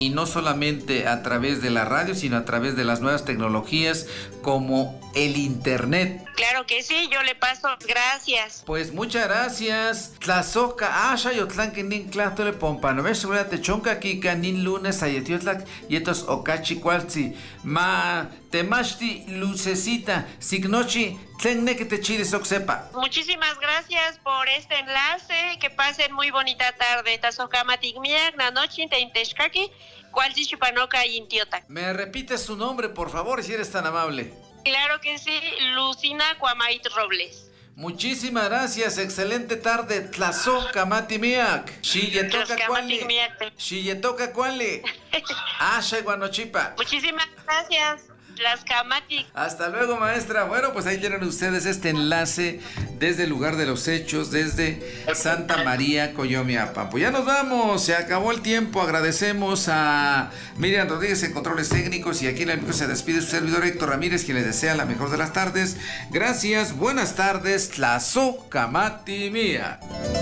Y no solamente a través de la radio, sino a través de las nuevas tecnologías como el internet. Claro que sí, yo le paso. Gracias. Pues muchas gracias. Tlazoca, Shayotlan que nin clahtole pompano. Ves, te chonca kika nin lunes ayetiotlak yetos okachi cualzi. Ma temashti lucecita, signochi, tlenne que te chiles oxepa. Muchísimas gracias por este enlace. Que pasen muy bonita tarde. Tazocamatigmiak, nanochi, teinteshkaki, cualzi chupanoca y intiota. ¿Me repite su nombre, por favor, si eres tan amable? Claro que sí, Lucina Cuamait Robles. Muchísimas gracias, excelente tarde, Tlazoca Matimiak. Shiyetoca cuale. Shiyetoca cuale. Asha Guanochipa. Muchísimas gracias. Tlaxcamatic. Hasta luego, maestra. Bueno, pues ahí tienen ustedes este enlace desde el lugar de los hechos, desde Santa María, Coyomiapan. Pues ya nos vamos, se acabó el tiempo. Agradecemos a Miriam Rodríguez en controles técnicos y aquí en el micro se despide su servidor Héctor Ramírez, quien les desea la mejor de las tardes. Gracias, buenas tardes, Tlazocamatimiak.